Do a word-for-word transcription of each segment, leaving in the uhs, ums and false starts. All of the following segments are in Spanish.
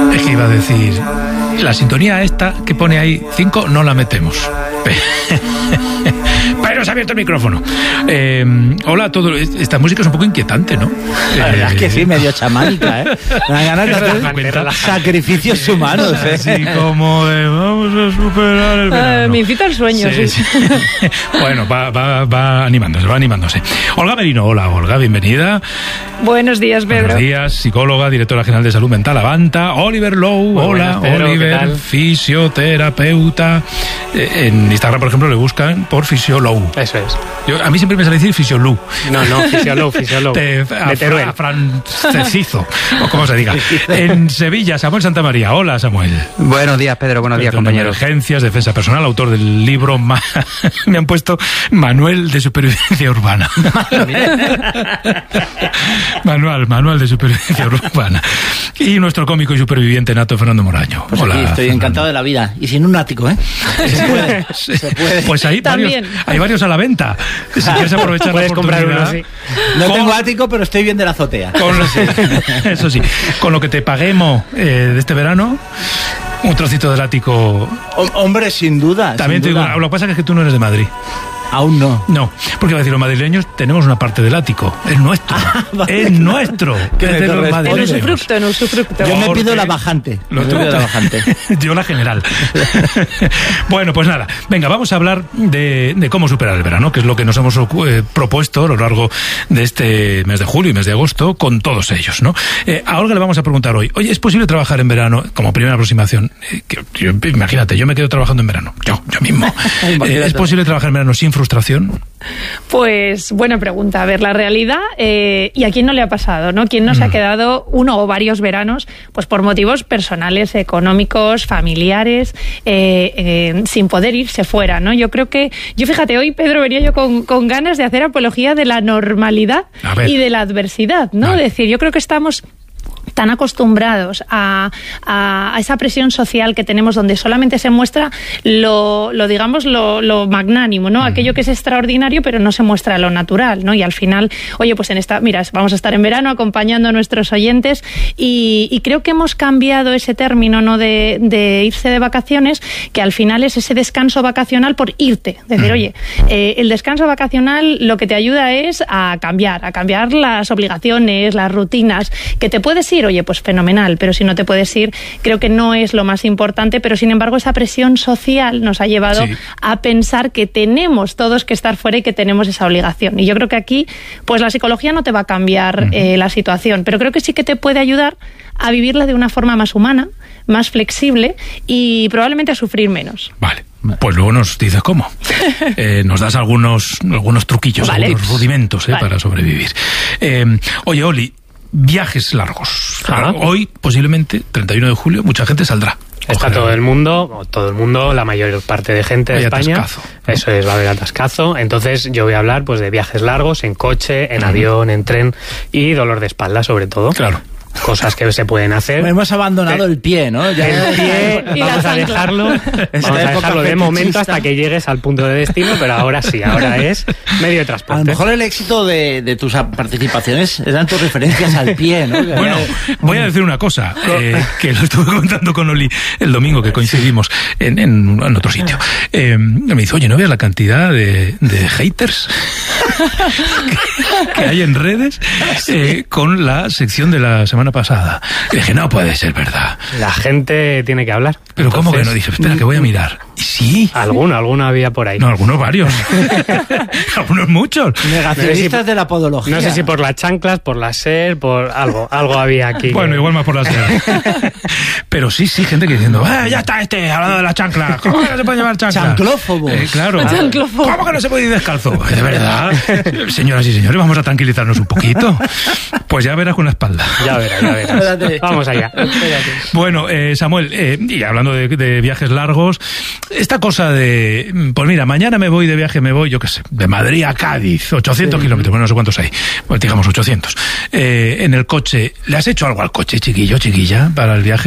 Es que iba a decir, la sintonía esta que pone ahí cinco no la metemos. Pero se ha abierto el micrófono. Eh, hola a todos. Esta música es un poco inquietante, ¿no? La verdad eh, es que sí, medio chamánica, ¿eh? Me dan ganas de hacer sacrificios humanos, ¿eh? Así como de, vamos a superar el verano. Uh, me incita el sueño, sí. sí. sí. Bueno, va, va, va animándose, va animándose. Olga Merino, hola Olga, bienvenida. Buenos días, Pedro. Buenos días, psicóloga, directora general de Salud Mental Avanta. Oliver Low, Muy hola, buenas, Pedro, Oliver, fisioterapeuta. Eh, en Instagram, por ejemplo, le buscan por Fisiolow. Eso es. Yo, a mí siempre me sale decir Fisiolú. No, no, Fisiolow, Fisiolow. Te, a, fra, a francesizo, o como se diga. En Sevilla, Samuel Santamaría. Hola, Samuel. Buenos días, Pedro. Buenos días, compañeros. Emergencias, defensa personal, autor del libro, ma, me han puesto Manual de Supervivencia Urbana. manual, Manual de Supervivencia Urbana. Y nuestro cómico y superviviente nato, Fernando Moraño. Pues hola, aquí estoy Fernando. Encantado de la vida. Y sin un ático, ¿eh? Se puede. Se puede. Pues hay varios, hay varios a la venta. Si quieres aprovechar Puedes la comprar oportunidad. uno, sí. No con, tengo ático, pero estoy bien de la azotea. Con lo, sí, eso sí. Con lo que te paguemos eh, de este verano, un trocito del ático. O, hombre, sin duda. También sin te duda. digo, lo que pasa es que tú no eres de Madrid. Aún no. No, porque va a decir, los madrileños tenemos una parte del ático. Es nuestro. Ah, vale. Es nuestro. Que Es me de los corresponde. En madrileños. usufructo, en usufructo. Yo me Porque- pido la bajante. Lo Yo me pido la bajante. Yo la general. Bueno, pues nada. Venga, vamos a hablar de, de cómo superar el verano, que es lo que nos hemos eh, propuesto a lo largo de este mes de julio y mes de agosto con todos ellos, ¿no? Eh, a Olga le vamos a preguntar hoy, oye, ¿es posible trabajar en verano? Como primera aproximación, eh, que, yo, imagínate, yo me quedo trabajando en verano. Yo, yo mismo. Eh, ¿Es posible trabajar en verano sin frustración? Pues buena pregunta. A ver, la realidad, eh, ¿y a quién no le ha pasado, no? ¿Quién no se ha quedado uno o varios veranos, pues por motivos personales, económicos, familiares, eh, eh, sin poder irse fuera, ¿no? Yo creo que, yo fíjate, hoy, Pedro, venía yo con, con ganas de hacer apología de la normalidad y de la adversidad, ¿no? Vale. Es decir, yo creo que estamos tan acostumbrados a, a, a esa presión social que tenemos donde solamente se muestra lo, lo digamos, lo, lo magnánimo, ¿no? Mm. Aquello que es extraordinario, pero no se muestra lo natural, ¿no? Y al final, oye, pues en esta, mira, vamos a estar en verano acompañando a nuestros oyentes y, y creo que hemos cambiado ese término, ¿no? De, de irse de vacaciones, que al final es ese descanso vacacional por irte. Es decir, mm. oye, eh, el descanso vacacional lo que te ayuda es a cambiar, a cambiar las obligaciones, las rutinas, que te puedes ir, oye, pues fenomenal, pero si no te puedes ir, creo que no es lo más importante, pero sin embargo esa presión social nos ha llevado sí. a pensar que tenemos todos que estar fuera y que tenemos esa obligación. Y yo creo que aquí, pues la psicología no te va a cambiar uh-huh. eh, la situación, pero creo que sí que te puede ayudar a vivirla de una forma más humana, más flexible y probablemente a sufrir menos. Vale. Pues luego nos dices cómo. Eh, nos das algunos, algunos truquillos, vale. algunos rudimentos eh, vale. para sobrevivir. Eh, oye, Oli, viajes largos. Claro, hoy, posiblemente, treinta y uno de julio, mucha gente saldrá. Está Ojalá. todo el mundo, todo el mundo, la mayor parte de gente de Hay España. Atascazo. Eso es, va a haber atascazo. Entonces yo voy a hablar pues de viajes largos, en coche, en uh-huh. avión, en tren y dolor de espalda sobre todo. Claro. Cosas que se pueden hacer. Hemos abandonado el pie, ¿no? Ya el pie, y vamos a dejarlo, vamos a dejarlo de momento hasta que llegues al punto de destino, pero ahora sí, ahora es medio de transporte. A lo mejor el éxito de, de tus participaciones eran tus referencias al pie, ¿no? Bueno, voy a decir una cosa, eh, que lo estuve comentando con Oli el domingo, que coincidimos en, en, en otro sitio. Eh, me dice, oye, ¿no veas la cantidad de, de haters que, que hay en redes eh, con la sección de la semana pasada? Y dije, no puede ser verdad. La gente tiene que hablar. Pero Entonces, ¿cómo que no? Dije, espera, que voy a mirar. Y sí. Alguno, alguno había por ahí. No, algunos varios. Algunos muchos. Negacionistas no sé si, de la podología. No sé si por las chanclas, por la SER, por algo. Algo había aquí. Bueno, que... igual más por la SER. Pero sí, sí, gente que diciendo, ah, ya está este, hablando de la chancla. ¿Cómo que no se puede llevar chancla? Chanclófobos. Eh, claro. Chanclófobos. ¿Cómo que no se puede ir descalzo? De verdad. Señoras y señores, vamos a tranquilizarnos un poquito. Pues ya verás con la espalda. Ya verás, ya verás. Vamos allá. Bueno, eh, Samuel, eh, y hablando de, de viajes largos, esta cosa de, pues mira, mañana me voy de viaje, me voy, yo qué sé, de Madrid a Cádiz, ochocientos sí. kilómetros, bueno, no sé cuántos hay, pues digamos ochocientos. Eh, en el coche, ¿le has hecho algo al coche, chiquillo, chiquilla, para el viaje?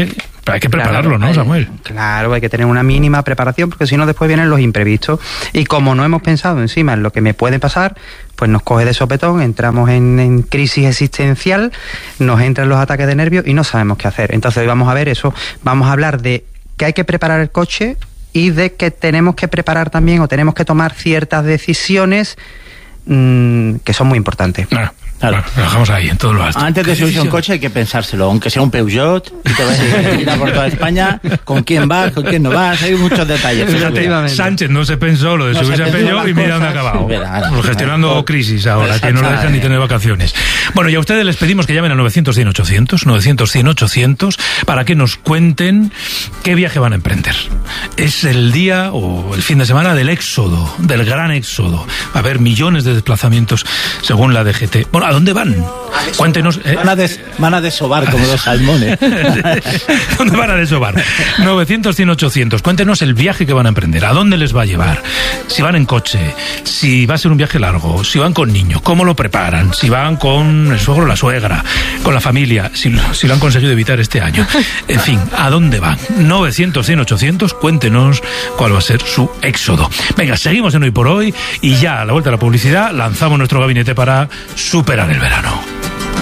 Pero hay que prepararlo, claro, ¿no, hay, Samuel? Claro, hay que tener una mínima preparación, porque si no después vienen los imprevistos. Y como no hemos pensado encima en lo que me puede pasar, pues nos coge de sopetón, entramos en, en crisis existencial, nos entran los ataques de nervios y no sabemos qué hacer. Entonces hoy vamos a ver eso, vamos a hablar de que hay que preparar el coche y de que tenemos que preparar también o tenemos que tomar ciertas decisiones mmm, que son muy importantes. Claro. Claro, lo dejamos ahí, en todo lo alto. Antes de subirse a un coche hay que pensárselo, aunque sea un Peugeot, y te vas a ir a por toda España, con quién vas, con quién no vas, hay muchos detalles. Fíjate, Sánchez no se pensó lo de no subirse a Peugeot y mira dónde ha acabado. Pues gestionando oh, crisis ahora, que no le dejan ni tener vacaciones. Bueno, y a ustedes les pedimos que llamen a novecientos cien ochocientos, novecientos cien ochocientos, para que nos cuenten qué viaje van a emprender. Es el día o el fin de semana del éxodo, del gran éxodo. Va a haber millones de desplazamientos según la D G T. Bueno, ¿a dónde van? Cuéntenos. ¿eh? Van, a des, van a desovar como los salmones. ¿Dónde van a desovar? novecientos cien ochocientos. Cuéntenos el viaje que van a emprender. ¿A dónde les va a llevar? Si van en coche, si va a ser un viaje largo, si van con niños, ¿cómo lo preparan? Si van con el suegro o la suegra, con la familia, si, si lo han conseguido evitar este año. En fin, ¿a dónde van? novecientos cien ochocientos. Cuéntenos cuál va a ser su éxodo. Venga, seguimos en Hoy por Hoy y ya a la vuelta de la publicidad lanzamos nuestro gabinete para superar el verano.